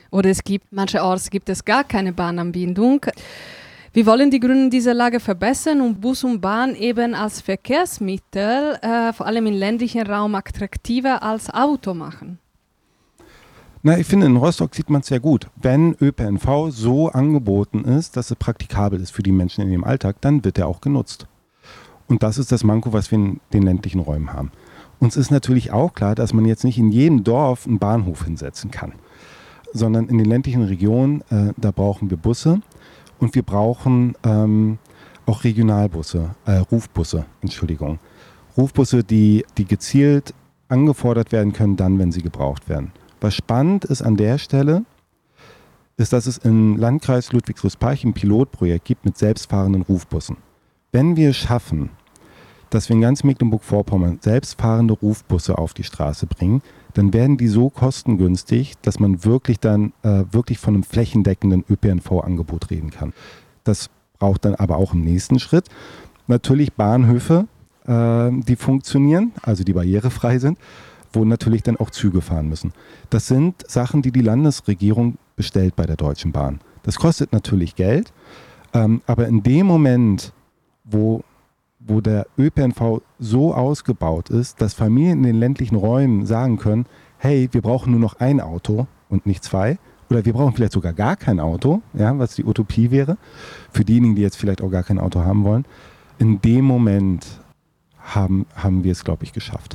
Oder mancherorts gibt es gar keine Bahnanbindung. Wie wollen die Grünen diese Lage verbessern und Bus und Bahn eben als Verkehrsmittel, vor allem im ländlichen Raum, attraktiver als Auto machen? Na, ich finde, in Rostock sieht man es sehr gut. Wenn ÖPNV so angeboten ist, dass es praktikabel ist für die Menschen in ihrem Alltag, dann wird er auch genutzt. Und das ist das Manko, was wir in den ländlichen Räumen haben. Uns ist natürlich auch klar, dass man jetzt nicht in jedem Dorf einen Bahnhof hinsetzen kann, sondern in den ländlichen Regionen, da brauchen wir Busse. Und wir brauchen auch Regionalbusse, Rufbusse, Rufbusse, die gezielt angefordert werden können, dann, wenn sie gebraucht werden. Was spannend ist an der Stelle, ist, dass es im Landkreis Ludwigslust-Parchim ein Pilotprojekt gibt mit selbstfahrenden Rufbussen. Wenn wir es schaffen, dass wir in ganz Mecklenburg-Vorpommern selbstfahrende Rufbusse auf die Straße bringen, dann werden die so kostengünstig, dass man wirklich von einem flächendeckenden ÖPNV-Angebot reden kann. Das braucht dann aber auch im nächsten Schritt natürlich Bahnhöfe, die funktionieren, also die barrierefrei sind, wo natürlich dann auch Züge fahren müssen. Das sind Sachen, die Landesregierung bestellt bei der Deutschen Bahn. Das kostet natürlich Geld, aber in dem Moment, wo der ÖPNV so ausgebaut ist, dass Familien in den ländlichen Räumen sagen können, hey, wir brauchen nur noch ein Auto und nicht zwei. Oder wir brauchen vielleicht sogar gar kein Auto, ja, was die Utopie wäre, für diejenigen, die jetzt vielleicht auch gar kein Auto haben wollen. In dem Moment haben wir es, glaube ich, geschafft.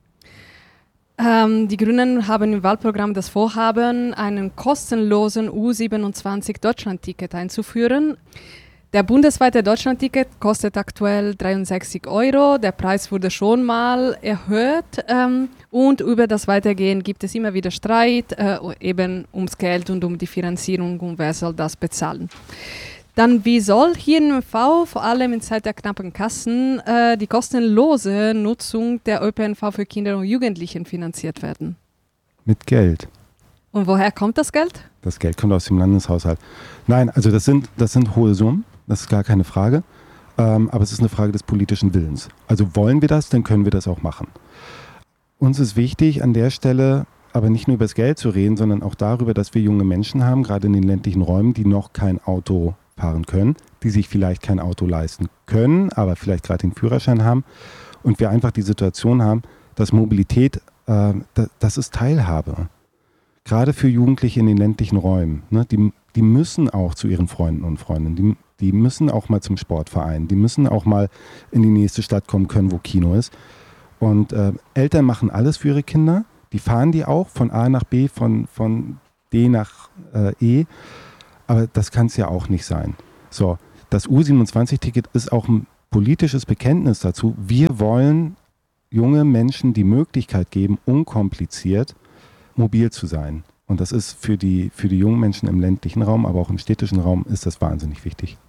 Die Grünen haben im Wahlprogramm das Vorhaben, einen kostenlosen U27 Deutschland-Ticket einzuführen. Der bundesweite Deutschland-Ticket kostet aktuell 63 €. Der Preis wurde schon mal erhöht und über das Weitergehen gibt es immer wieder Streit, eben ums Geld und um die Finanzierung und wer soll das bezahlen. Dann, wie soll hier in MV, vor allem in Zeit der knappen Kassen, die kostenlose Nutzung der ÖPNV für Kinder und Jugendlichen finanziert werden? Mit Geld. Und woher kommt das Geld? Das Geld kommt aus dem Landeshaushalt. Nein, also das sind hohe Summen, das ist gar keine Frage. Aber es ist eine Frage des politischen Willens. Also wollen wir das, dann können wir das auch machen. Uns ist wichtig an der Stelle, aber nicht nur über das Geld zu reden, sondern auch darüber, dass wir junge Menschen haben, gerade in den ländlichen Räumen, die noch kein Auto fahren können, die sich vielleicht kein Auto leisten können, aber vielleicht gerade den Führerschein haben. Und wir einfach die Situation haben, dass Mobilität, das ist Teilhabe. Gerade für Jugendliche in den ländlichen Räumen. Ne, die müssen auch zu ihren Freunden und Freundinnen, die müssen auch mal zum Sportverein, die müssen auch mal in die nächste Stadt kommen können, wo Kino ist. Und Eltern machen alles für ihre Kinder, die fahren die auch von A nach B, von D nach E. Aber das kann es ja auch nicht sein. So, das U27-Ticket ist auch ein politisches Bekenntnis dazu. Wir wollen junge Menschen die Möglichkeit geben, unkompliziert mobil zu sein. Und das ist für die jungen Menschen im ländlichen Raum, aber auch im städtischen Raum ist das wahnsinnig wichtig.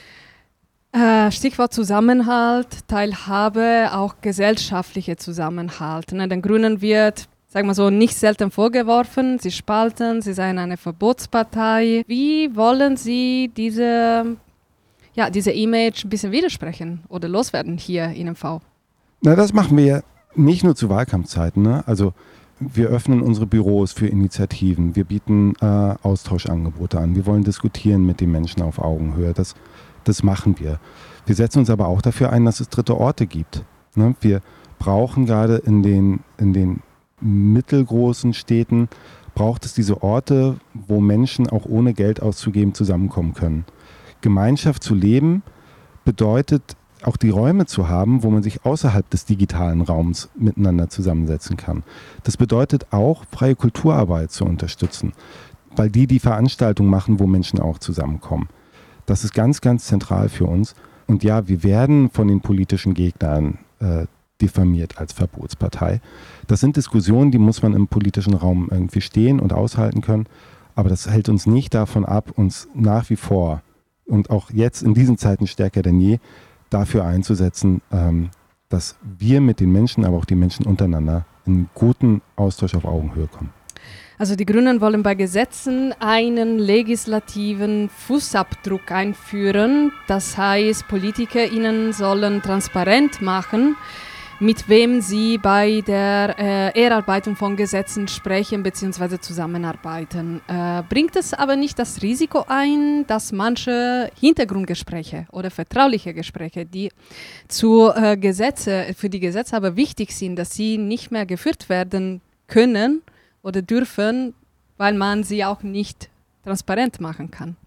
Stichwort Zusammenhalt, Teilhabe, auch gesellschaftlicher Zusammenhalt. Ne? Den Grünen wird, sagen wir so, nicht selten vorgeworfen, sie spalten, sie seien eine Verbotspartei. Wie wollen Sie diese Image ein bisschen widersprechen oder loswerden hier in MV? Na, das machen wir nicht nur zu Wahlkampfzeiten. Ne? Also wir öffnen unsere Büros für Initiativen, wir bieten Austauschangebote an, wir wollen diskutieren mit den Menschen auf Augenhöhe. Das machen wir. Wir setzen uns aber auch dafür ein, dass es dritte Orte gibt. Ne? Wir brauchen gerade in den mittelgroßen Städten, braucht es diese Orte, wo Menschen auch ohne Geld auszugeben zusammenkommen können. Gemeinschaft zu leben bedeutet auch die Räume zu haben, wo man sich außerhalb des digitalen Raums miteinander zusammensetzen kann. Das bedeutet auch, freie Kulturarbeit zu unterstützen, weil die Veranstaltungen machen, wo Menschen auch zusammenkommen. Das ist ganz, ganz zentral für uns. Und ja, wir werden von den politischen Gegnern diffamiert als Verbotspartei. Das sind Diskussionen, die muss man im politischen Raum irgendwie stehen und aushalten können. Aber das hält uns nicht davon ab, uns nach wie vor und auch jetzt in diesen Zeiten stärker denn je dafür einzusetzen, dass wir mit den Menschen, aber auch die Menschen untereinander in guten Austausch auf Augenhöhe kommen. Also die Grünen wollen bei Gesetzen einen legislativen Fußabdruck einführen. Das heißt, PolitikerInnen sollen transparent machen, mit wem sie bei der Erarbeitung von Gesetzen sprechen bzw. zusammenarbeiten. Bringt es aber nicht das Risiko ein, dass manche Hintergrundgespräche oder vertrauliche Gespräche, die für die Gesetze aber wichtig sind, dass sie nicht mehr geführt werden können oder dürfen, weil man sie auch nicht transparent machen kann?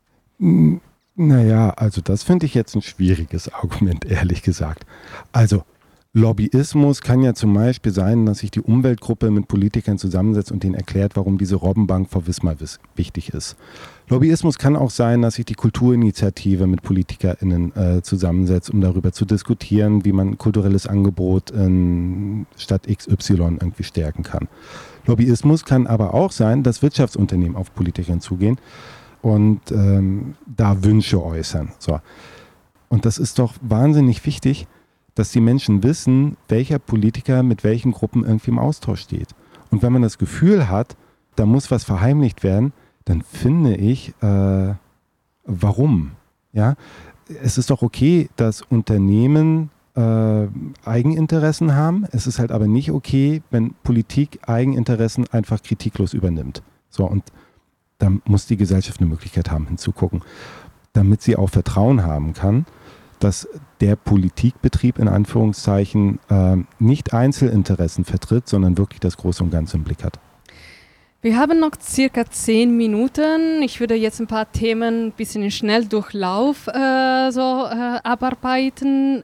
Naja, also das finde ich jetzt ein schwieriges Argument, ehrlich gesagt. Also Lobbyismus kann ja zum Beispiel sein, dass sich die Umweltgruppe mit Politikern zusammensetzt und denen erklärt, warum diese Robbenbank vor Wismar wichtig ist. Lobbyismus kann auch sein, dass sich die Kulturinitiative mit PolitikerInnen zusammensetzt, um darüber zu diskutieren, wie man kulturelles Angebot in Stadt XY irgendwie stärken kann. Lobbyismus kann aber auch sein, dass Wirtschaftsunternehmen auf Politikern zugehen und da Wünsche äußern. So. Und das ist doch wahnsinnig wichtig, dass die Menschen wissen, welcher Politiker mit welchen Gruppen irgendwie im Austausch steht. Und wenn man das Gefühl hat, da muss was verheimlicht werden, dann finde ich, warum? Ja? Es ist doch okay, dass Unternehmen Eigeninteressen haben. Es ist halt aber nicht okay, wenn Politik Eigeninteressen einfach kritiklos übernimmt. So, und da muss die Gesellschaft eine Möglichkeit haben, hinzugucken, damit sie auch Vertrauen haben kann, dass der Politikbetrieb in Anführungszeichen nicht Einzelinteressen vertritt, sondern wirklich das Große und Ganze im Blick hat. Wir haben noch circa 10 Minuten. Ich würde jetzt ein paar Themen ein bisschen in Schnelldurchlauf abarbeiten.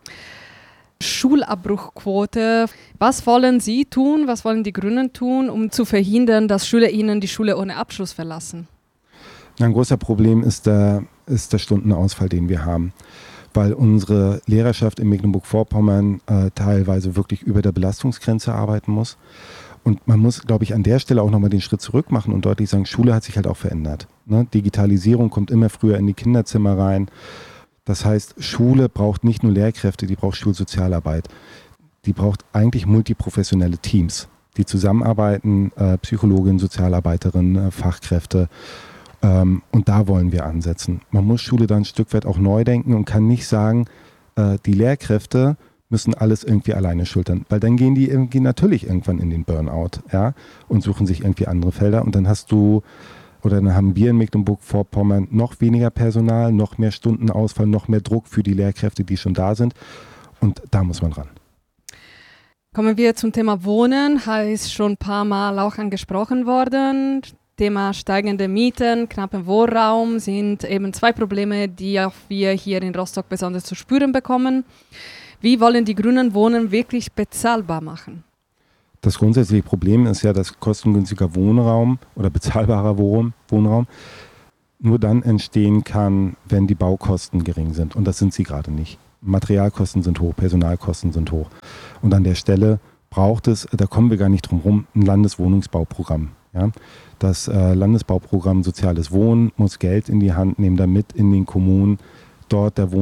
Schulabbruchquote. Was wollen Sie tun, was wollen die Grünen tun, um zu verhindern, dass SchülerInnen die Schule ohne Abschluss verlassen? Ein großer Problem ist der Stundenausfall, den wir haben, weil unsere Lehrerschaft in Mecklenburg-Vorpommern teilweise wirklich über der Belastungsgrenze arbeiten muss. Und man muss, glaube ich, an der Stelle auch nochmal den Schritt zurück machen und deutlich sagen, Schule hat sich halt auch verändert. Ne? Digitalisierung kommt immer früher in die Kinderzimmer rein. Das heißt, Schule braucht nicht nur Lehrkräfte, die braucht Schulsozialarbeit. Die braucht eigentlich multiprofessionelle Teams, die zusammenarbeiten, Psychologinnen, Sozialarbeiterinnen, Fachkräfte. Und da wollen wir ansetzen. Man muss Schule dann ein Stück weit auch neu denken und kann nicht sagen, die Lehrkräfte müssen alles irgendwie alleine schultern, weil dann gehen die irgendwie natürlich irgendwann in den Burnout, ja, und suchen sich irgendwie andere Felder und dann dann haben wir in Mecklenburg-Vorpommern noch weniger Personal, noch mehr Stundenausfall, noch mehr Druck für die Lehrkräfte, die schon da sind und da muss man ran. Kommen wir zum Thema Wohnen, ist schon ein paar Mal auch angesprochen worden. Thema steigende Mieten, knapper Wohnraum sind eben 2 Probleme, die auch wir hier in Rostock besonders zu spüren bekommen. Wie wollen die Grünen Wohnen wirklich bezahlbar machen? Das grundsätzliche Problem ist ja, dass kostengünstiger Wohnraum oder bezahlbarer Wohnraum nur dann entstehen kann, wenn die Baukosten gering sind. Und das sind sie gerade nicht. Materialkosten sind hoch, Personalkosten sind hoch. Und an der Stelle braucht es, da kommen wir gar nicht drum rum, ein Landeswohnungsbauprogramm. Ja? Das Landesbauprogramm Soziales Wohnen muss Geld in die Hand nehmen, damit in den Kommunen dort der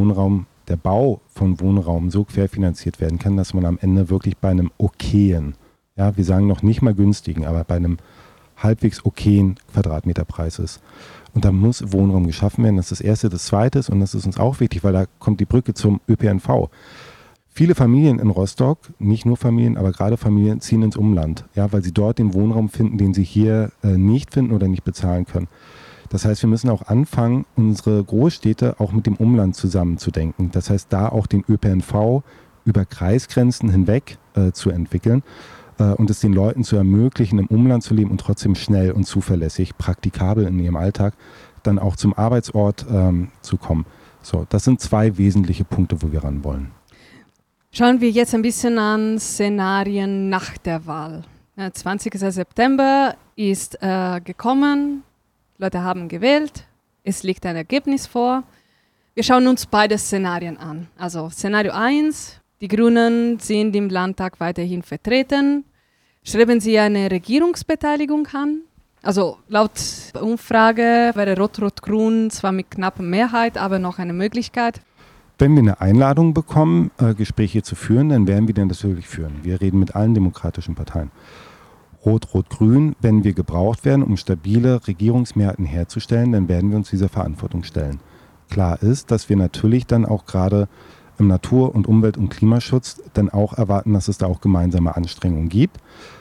Bau von Wohnraum so querfinanziert werden kann, dass man am Ende wirklich bei einem okayen, ja, wir sagen noch nicht mal günstigen, aber bei einem halbwegs okayen Quadratmeterpreis ist. Und da muss Wohnraum geschaffen werden. Das ist das Erste. Das Zweite ist, und das ist uns auch wichtig, weil da kommt die Brücke zum ÖPNV. Viele Familien in Rostock, nicht nur Familien, aber gerade Familien ziehen ins Umland, ja, weil sie dort den Wohnraum finden, den sie hier nicht finden oder nicht bezahlen können. Das heißt, wir müssen auch anfangen, unsere Großstädte auch mit dem Umland zusammenzudenken. Das heißt, da auch den ÖPNV über Kreisgrenzen hinweg zu entwickeln und es den Leuten zu ermöglichen, im Umland zu leben und trotzdem schnell und zuverlässig, praktikabel in ihrem Alltag, dann auch zum Arbeitsort zu kommen. So, das sind 2 wesentliche Punkte, wo wir ran wollen. Schauen wir jetzt ein bisschen an Szenarien nach der Wahl. 20. September ist gekommen. Leute haben gewählt, es liegt ein Ergebnis vor. Wir schauen uns beide Szenarien an. Also Szenario 1, die Grünen sind im Landtag weiterhin vertreten. Streben sie eine Regierungsbeteiligung an? Also laut Umfrage wäre Rot-Rot-Grün zwar mit knapper Mehrheit, aber noch eine Möglichkeit. Wenn wir eine Einladung bekommen, Gespräche zu führen, dann werden wir das natürlich führen. Wir reden mit allen demokratischen Parteien. Rot-Rot-Grün, wenn wir gebraucht werden, um stabile Regierungsmehrheiten herzustellen, dann werden wir uns dieser Verantwortung stellen. Klar ist, dass wir natürlich dann auch gerade im Natur- und Umwelt- und Klimaschutz dann auch erwarten, dass es da auch gemeinsame Anstrengungen gibt.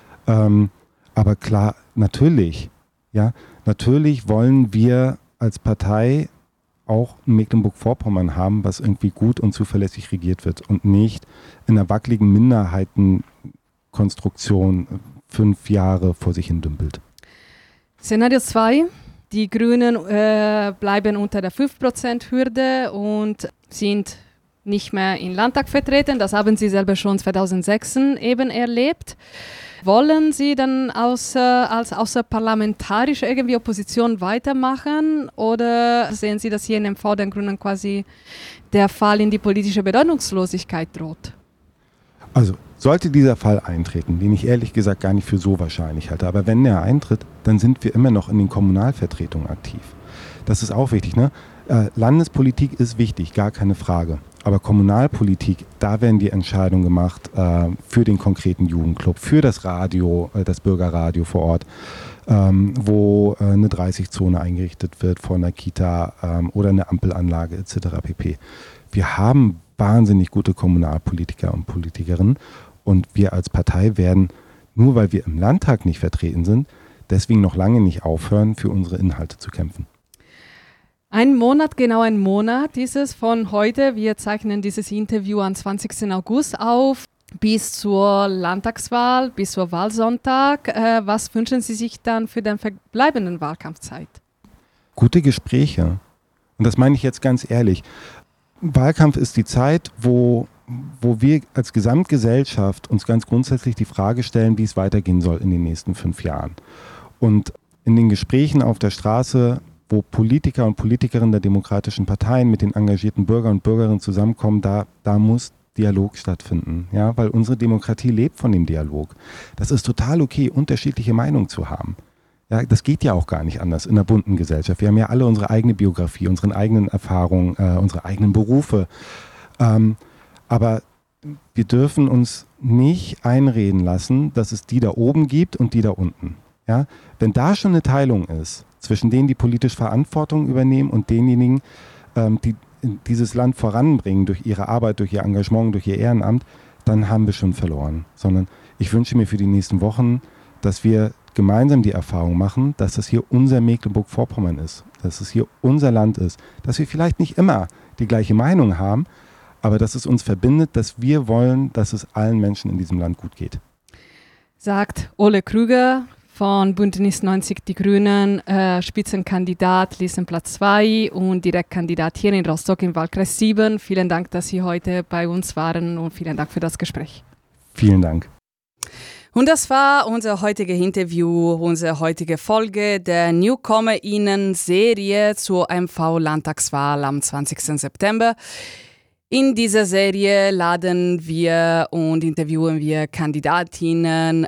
Aber klar, natürlich wollen wir als Partei auch Mecklenburg-Vorpommern haben, was irgendwie gut und zuverlässig regiert wird und nicht in einer wackeligen Minderheitenkonstruktion 5 Jahre vor sich hin dümpelt. Szenario 2. Die Grünen bleiben unter der 5%-Hürde und sind nicht mehr im Landtag vertreten. Das haben Sie selber schon 2006 eben erlebt. Wollen Sie dann als außerparlamentarische irgendwie Opposition weitermachen oder sehen Sie, dass hier in MV den Grünen quasi der Fall in die politische Bedeutungslosigkeit droht? Also sollte dieser Fall eintreten, den ich ehrlich gesagt gar nicht für so wahrscheinlich halte, aber wenn er eintritt, dann sind wir immer noch in den Kommunalvertretungen aktiv. Das ist auch wichtig, ne? Landespolitik ist wichtig, gar keine Frage. Aber Kommunalpolitik, da werden die Entscheidungen gemacht für den konkreten Jugendclub, für das Radio, das Bürgerradio vor Ort, wo eine 30-Zone eingerichtet wird vor einer Kita oder eine Ampelanlage etc. pp. Wir haben wahnsinnig gute Kommunalpolitiker und Politikerinnen und wir als Partei werden, nur weil wir im Landtag nicht vertreten sind, deswegen noch lange nicht aufhören, für unsere Inhalte zu kämpfen. Genau ein Monat ist es von heute. Wir zeichnen dieses Interview am 20. August auf, bis zur Landtagswahl, bis zur Wahlsonntag. Was wünschen Sie sich dann für den verbleibenden Wahlkampfzeit? Gute Gespräche. Und das meine ich jetzt ganz ehrlich. Wahlkampf ist die Zeit, wo wir als Gesamtgesellschaft uns ganz grundsätzlich die Frage stellen, wie es weitergehen soll in den nächsten 5 Jahren. Und in den Gesprächen auf der Straße, wo Politiker und Politikerinnen der demokratischen Parteien mit den engagierten Bürger und Bürgerinnen zusammenkommen, da muss Dialog stattfinden. Ja? Weil unsere Demokratie lebt von dem Dialog. Das ist total okay, unterschiedliche Meinungen zu haben. Ja, das geht ja auch gar nicht anders in einer bunten Gesellschaft. Wir haben ja alle unsere eigene Biografie, unsere eigenen Erfahrungen, unsere eigenen Berufe. Aber wir dürfen uns nicht einreden lassen, dass es die da oben gibt und die da unten. Ja? Wenn da schon eine Teilung ist, zwischen denen, die politisch Verantwortung übernehmen und denjenigen, die dieses Land voranbringen durch ihre Arbeit, durch ihr Engagement, durch ihr Ehrenamt, dann haben wir schon verloren. Sondern ich wünsche mir für die nächsten Wochen, dass wir gemeinsam die Erfahrung machen, dass das hier unser Mecklenburg-Vorpommern ist, dass es hier unser Land ist, dass wir vielleicht nicht immer die gleiche Meinung haben, aber dass es uns verbindet, dass wir wollen, dass es allen Menschen in diesem Land gut geht. Sagt Ole Krüger von Bündnis 90 Die Grünen, Spitzenkandidat, Listenplatz 2 und Direktkandidat hier in Rostock im Wahlkreis 7. Vielen Dank, dass Sie heute bei uns waren und vielen Dank für das Gespräch. Vielen Dank. Und das war unser heutiges Interview, unsere heutige Folge der NewcomerInnen-Serie zur MV-Landtagswahl am 20. September. In dieser Serie laden wir und interviewen wir Kandidatinnen,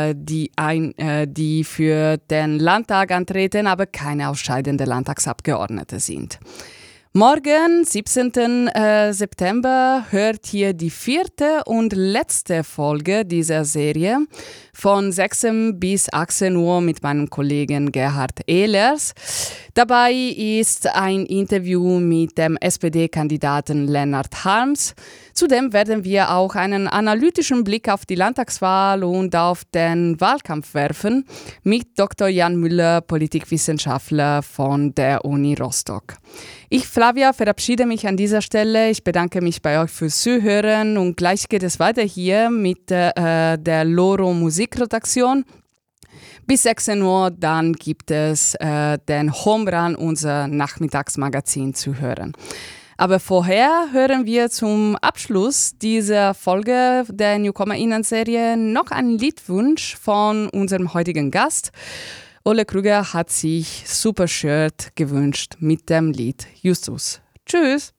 die für den Landtag antreten, aber keine ausscheidende Landtagsabgeordnete sind. Morgen, 17. September, hört ihr die 4. und letzte Folge dieser Serie von 6 bis 18 Uhr mit meinem Kollegen Gerhard Ehlers. Dabei ist ein Interview mit dem SPD-Kandidaten Lennart Harms. Zudem werden wir auch einen analytischen Blick auf die Landtagswahl und auf den Wahlkampf werfen mit Dr. Jan Müller, Politikwissenschaftler von der Uni Rostock. Ich, Flavia, verabschiede mich an dieser Stelle. Ich bedanke mich bei euch fürs Zuhören und gleich geht es weiter hier mit der Loro Musikrotation. Bis 16 Uhr, dann gibt es den Home Run, unser Nachmittagsmagazin, zu hören. Aber vorher hören wir zum Abschluss dieser Folge der NewcomerInnen-Serie noch einen Liedwunsch von unserem heutigen Gast. Ole Krüger hat sich Super Shirt gewünscht mit dem Lied Justus. Tschüss!